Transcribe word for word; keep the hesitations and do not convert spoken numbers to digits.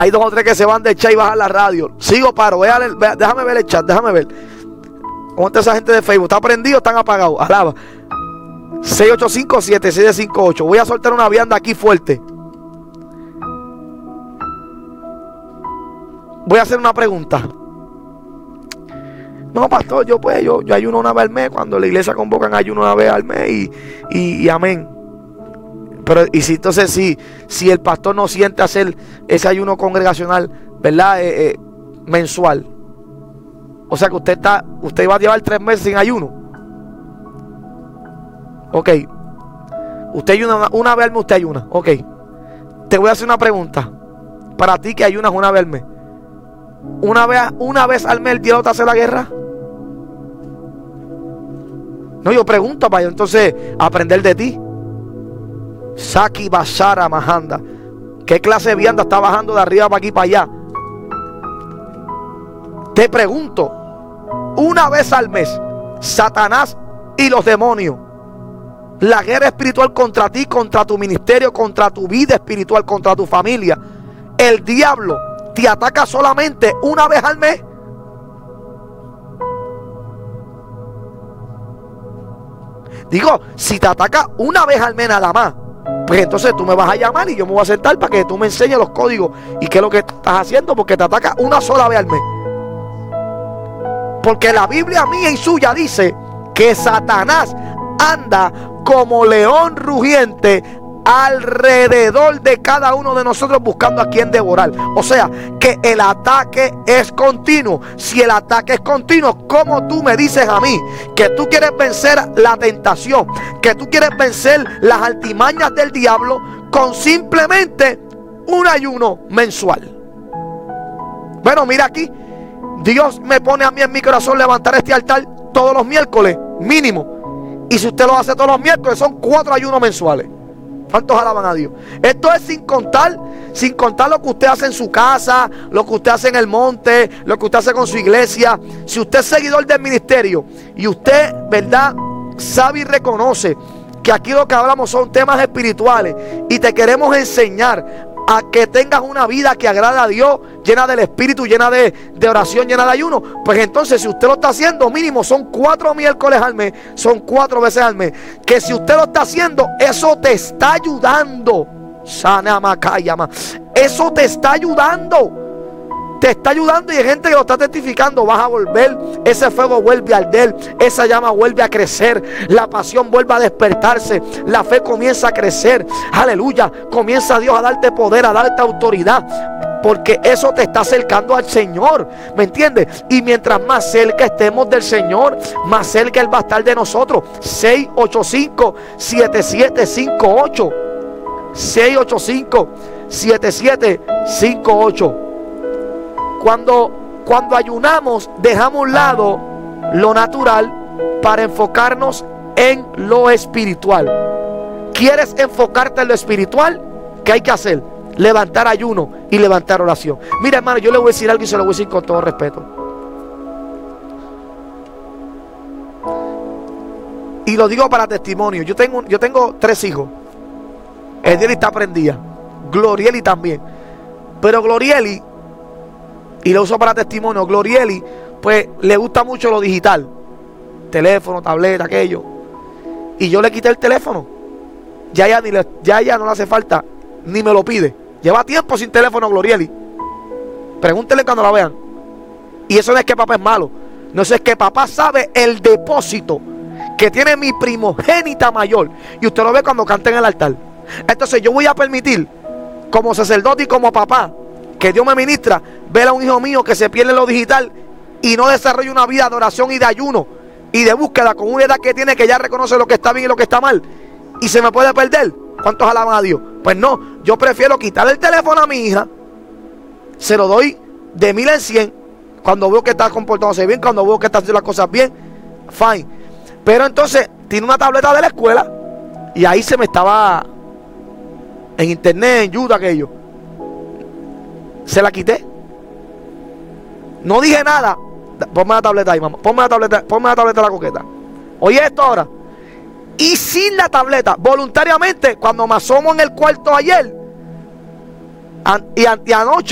Hay dos o tres que se van de chat y bajan la radio. Sigo, paro, véale, vé, déjame ver el chat, déjame ver. ¿Cómo está esa gente de Facebook? ¿Está prendido o están apagados? Alaba. seis ocho cinco, siete siete cinco ocho. Voy a soltar una vianda aquí fuerte. Voy a hacer una pregunta. No, pastor, yo pues, yo, yo ayuno una vez al mes. Cuando la iglesia convocan ayuno una vez al mes y, y, y amén. Pero, y si entonces si, si el pastor no siente hacer ese ayuno congregacional, ¿verdad? Eh, eh, mensual. O sea que usted está, usted va a llevar tres meses sin ayuno. Ok. Usted ayuna una, una vez al mes, usted ayuna. Ok. Te voy a hacer una pregunta. Para ti que ayunas una vez al mes. Una vez, una vez al mes el diablo te hace la guerra. No, yo pregunto para yo entonces aprender de ti. Saki Bashara Mahanda. ¿Qué clase de vianda está bajando de arriba para aquí para allá? Te pregunto. Una vez al mes, Satanás y los demonios, la guerra espiritual contra ti, contra tu ministerio, contra tu vida espiritual, contra tu familia. El diablo te ataca solamente una vez al mes. Digo, si te ataca una vez al mes nada más, pues entonces tú me vas a llamar y yo me voy a sentar para que tú me enseñes los códigos y qué es lo que estás haciendo, porque te ataca una sola vez al mes. Porque la Biblia mía y suya dice que Satanás anda como león rugiente alrededor de cada uno de nosotros buscando a quien devorar. O sea, que el ataque es continuo. Si el ataque es continuo, ¿cómo tú me dices a mí que tú quieres vencer la tentación, que tú quieres vencer las artimañas del diablo con simplemente un ayuno mensual? Bueno, mira aquí, Dios me pone a mí en mi corazón levantar este altar todos los miércoles, mínimo. Y si usted lo hace todos los miércoles, son cuatro ayunos mensuales. ¿Cuántos alaban a Dios? Esto es sin contar, sin contar lo que usted hace en su casa, lo que usted hace en el monte, lo que usted hace con su iglesia. Si usted es seguidor del ministerio y usted, ¿verdad?, sabe y reconoce que aquí lo que hablamos son temas espirituales y te queremos enseñar a que tengas una vida que agrada a Dios, llena del Espíritu, llena de, de oración, llena de ayuno, pues entonces si usted lo está haciendo, mínimo son cuatro miércoles al mes, son cuatro veces al mes, que si usted lo está haciendo, eso te está ayudando. Sanamakayama, eso te está ayudando. Te está ayudando y hay gente que lo está testificando. Vas a volver, ese fuego vuelve a arder, esa llama vuelve a crecer, la pasión vuelve a despertarse, la fe comienza a crecer. Aleluya, comienza Dios a darte poder, a darte autoridad, porque eso te está acercando al Señor, ¿me entiendes? Y mientras más cerca estemos del Señor, más cerca Él va a estar de nosotros. Seis ocho cinco, siete siete cinco ocho, seis ocho cinco, siete siete cinco ocho. Cuando, cuando ayunamos, dejamos a un lado lo natural para enfocarnos en lo espiritual. ¿Quieres enfocarte en lo espiritual? ¿Qué hay que hacer? Levantar ayuno y levantar oración. Mira, hermano, yo le voy a decir algo y se lo voy a decir con todo respeto. Y lo digo para testimonio. Yo tengo, yo tengo tres hijos. Edieli está prendida. Glorieli también. Pero Glorieli, y lo uso para testimonio, Glorieli, pues le gusta mucho lo digital. Teléfono, tableta, aquello. Y yo le quité el teléfono. Ya ella, ni le, ya ella no le hace falta, ni me lo pide. Lleva tiempo sin teléfono Glorieli. Pregúntenle cuando la vean. Y eso no es que papá es malo. No, eso es que papá sabe el depósito que tiene mi primogénita mayor. Y usted lo ve cuando canta en el altar. Entonces yo voy a permitir, como sacerdote y como papá, que Dios me ministra, ver a un hijo mío que se pierde en lo digital y no desarrolla una vida de oración y de ayuno y de búsqueda con una edad que tiene, que ya reconoce lo que está bien y lo que está mal, y se me puede perder. ¿Cuántos alaban a Dios? Pues no, yo prefiero quitarle el teléfono a mi hija, se lo doy de mil en cien cuando veo que está comportándose bien, cuando veo que está haciendo las cosas bien, fine. Pero entonces tiene una tableta de la escuela y ahí se me estaba en internet, en YouTube, aquello. Se la quité. No dije nada. Ponme la tableta ahí, mamá. Ponme la tableta, ponme la tableta de la coqueta. Oye esto ahora. Y sin la tableta, voluntariamente, cuando me asomo en el cuarto ayer an y anteanoche,